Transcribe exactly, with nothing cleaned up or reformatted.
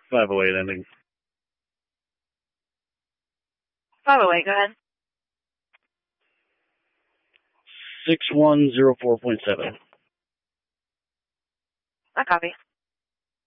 five oh eight ending. five oh eight, go ahead. six one zero four point seven. I copy.